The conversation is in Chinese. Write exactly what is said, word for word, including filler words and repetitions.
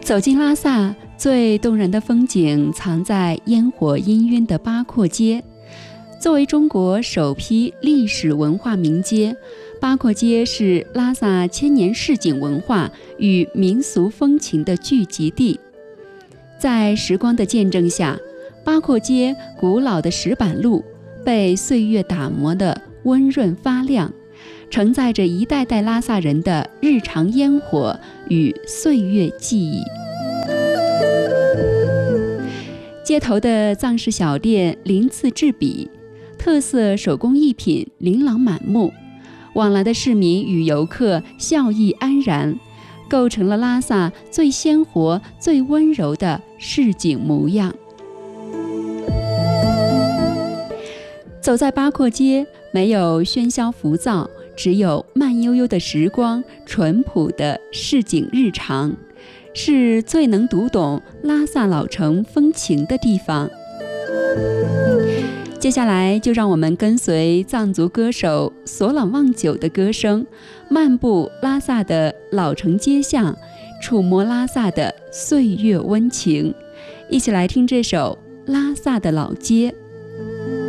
走进拉萨，最动人的风景藏在烟火氤氲的八廓街。作为中国首批历史文化名街，八廓街是拉萨千年市井文化与民俗风情的聚集地。在时光的见证下，八廓街古老的石板路被岁月打磨得温润发亮，承载着一代代拉萨人的日常烟火与岁月记忆。街头的藏式小店鳞次栉比，特色手工艺品琳琅满目，往来的市民与游客笑意安然，构成了拉萨最鲜活、最温柔的市井模样。走在八廓街，没有喧嚣浮躁，只有慢悠悠的时光，淳朴的市井日常，是最能读懂拉萨老城风情的地方。接下来就让我们跟随藏族歌手索朗旺久的歌声，漫步拉萨的老城街巷，触摸拉萨的岁月温情。一起来听这首《拉萨的老街》。